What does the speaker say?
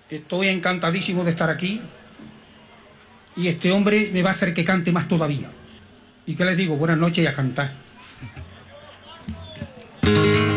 Estoy encantadísimo de estar aquí y este hombre me va a hacer que cante más todavía. ¿Y qué les digo? Buenas noches y a cantar.